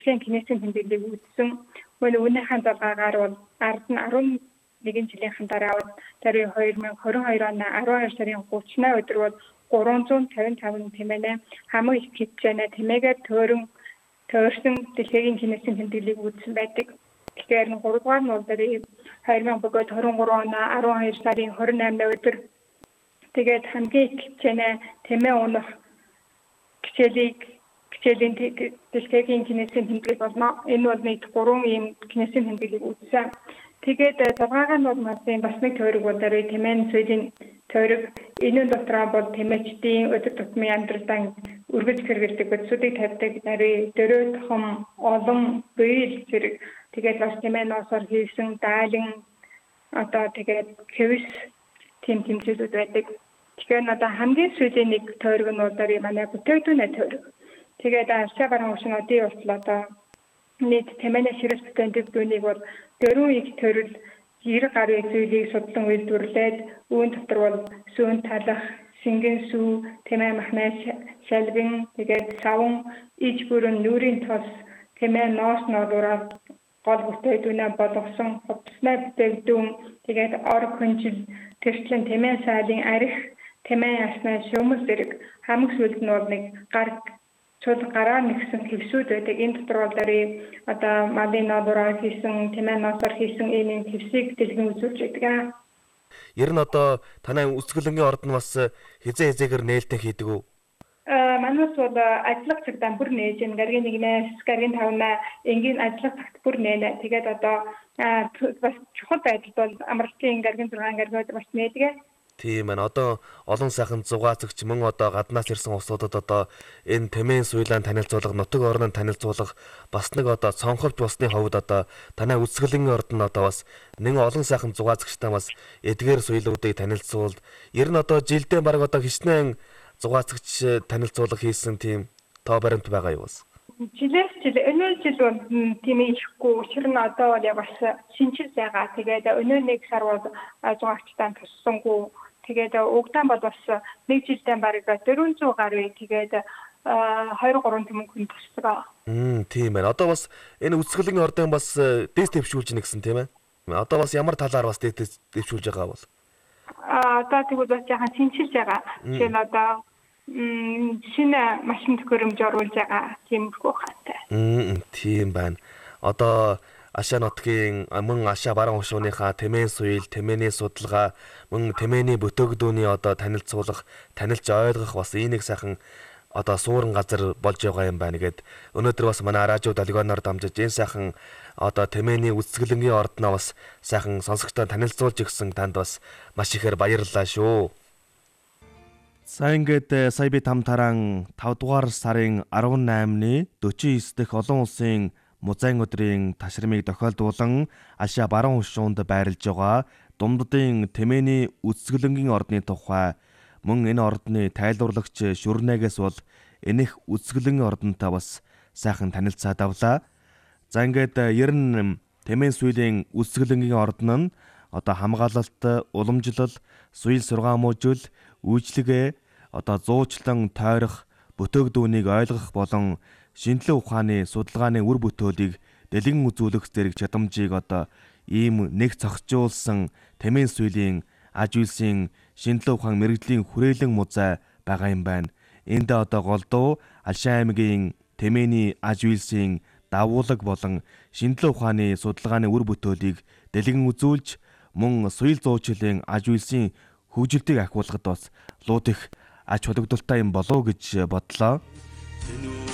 кинесийн тэмдэглэлийг үүссэн. Үүнийхэн залгаагаар бол ард нь 11 жилийнхэн дараа 2022 оны 12 сарын 30-наа өдөр бол 355 тэмээнэ хамаг их хэмжээний тэмээгээр төөрсөн дэлхийн кинесийн тэмдэглэлийг үүссэн байдаг. Тэгэхээр 3 дугаар нь бол 2023 оны 12 сарын 28-ны өдөр тэгээд хамгийн их хэмжээний тэмээ унах хичээлийн дэлхийн кинесийн тэмдэглэл болно. Энэ бол нийт 3 ийм кинесийн тэмдэглэлийг үүссэн. Тэгээд залгаагаар нь бол бас нэг тойрог бол тэмээн соёлын тойрог. Энэ дотроо бол тэмээчдийн өдөр тутмын амьдралдаа үргэлж хэрэглэдэг бодисуудыг тавьдаг дөрөө том олон биел зэрэг тэгээд бас тэмээн ноосоор хийсэн даалин тэгээд хэвс тийм тэмцээлүүд байдаг. Тэгэхээр хамгийн сүүлийн нэг тойрог нь бол манай бүтээгдэхүүн тойрог. Тэгээд Аsia баруун уушин одын уртлаа нийт тэмээний ширээс бүтээгдэхүүнийг бол 4 их төрөл 90 гаруй зүйлийг судлан үйлдвэрлээд үүн дотор бол сүүн талах, шингэн сүү, тэмээ махны шалбин, тэгээд савн, иж бүрэн нүрийн тос, тэмээ ноос ноолуураар гол бүтээгдэхүүнээ болгосон хувцасны бүтээгдэхүүн, тэгээд ор хүнжил, тэрчлэн тэмээ сайлын арх, тэмээ ясны шөмөс зэрэг хамаг сүлд нь бол нэг гараар нэгсэн хэвсүүд байдаг. Энэ дотор бол малын ноолуураар хийсэн, тэмээ ноосоор хийсэн ийм хэвсийг дэлгэн үзүүлж байдаг. Ер нь танай үсгэлэнгийн орд нь бас хизээгээр нээлттэй хийдэг үү? Манайс бол ажиллах цагтаа бүр нээж, гаргийн 1-ээс гаргийн 5-наа энгийн ажиллах цагт бүр нээлээ. Тэгээд бас чухал байдалд бол амралтын гаргийн 6 гаргийн бас нээдэг. Тийм байна. Олон сайхан зугаацагч мөн гаднаас ирсэн улсуудад энэ тэмээн суйлаан танилцуулга, нутаг орныг танилцуулга бас нэг цонхолж болсны хувьд танай үсгэлэнгийн орд нь бас нэг олон сайхан зугаацагчтай бас эдгээр суйлуудыг танилцуулд. Ер нь жилдээ баг хичнээн зугаацагч танилцуулга хийсэн тийм тоо баримт байгаа юу бас? Жилээс өнөө жил бол тийм ихгүй. Учир нь бас шинжил байгаа. Тэгээд өнөө нэг сар бол зугаагчтай туссангүй. Тэгээд угдаан бол бас нэг жилдээ бараг 400 гаруй тэгээд 2-3 түмэн хүн тусдаг. Тийм байна. Бас энэ үсгэлэнгийн ордын бас дэс дэвшүүлж нэгсэн тийм ээ. Бас ямар талаар бас дэс дэвшүүлж байгаа бол? Тэгвэл бас яхан шинжилж байгаа. Тэгэхээр шинэ машин төхөөрөмж оруулж байгаа тиймэрхүү хаатай. Тийм байна. Аsia нутгийн мөн Asia баруун хушууныхаа тэмээн суйль, тэмээний судалгаа, мөн тэмээний бүтээгдэхүүний танилцуулах, танилж ойлгох бас энийг сайхан суурин газар болж байгаа юм байна гэд. Өнөөдөр бас манай радио долгионоор дамжиж энэ сайхан тэмээний үсгэлэнгийн ордноо бас сайхан сонсогчдод танилцуулж өгсөн танд бас маш ихээр баярлалаа шүү. За ингээд сая би тамтаран 5 дугаар сарын 18-ны 49 дахь олон улсын музейн өдрийн ташрамыг тохиолдуулан Asia баруун хушуунд байрлаж байгаа Думддын тэмээний үсгэлэнгийн ордны тухай мөн энэ ордны тайлбарлагч Шүрнэгээс бол энэх үсгэлэнгийн ордонтой бас сайхан танилцаад авлаа. За ингээд ер нь тэмээн суйлийн үсгэлэнгийн ордон нь хамгаалалт, уламжлал, суйль сургаамжуул, үйлчлэгээ, зуучлан тойрох, бүтээгдэхүүнийг ойлгох болон шинжилгээ ухааны судалгааны үр бүтээлийг дэлгэн үзүүлэх зэрэг чадамжийг ийм нэг цогцолжуулсан тэмээн суйлийн аж үйлсийн шинжилгээ ухаан мэрэгжлийн хүрээлэн музей байгаа юм байна. Энд голдуу Asia аймгийн тэмээний аж үйлсийн давуулаг болон шинжилгээ ухааны судалгааны үр бүтээлийг дэлгэн үзүүлж мөн суйль зуучлалын аж үйлсийн хөгжилтийг ахиулахад бас лууд их ач холбогдолтой юм болов уу гэж бодлоо.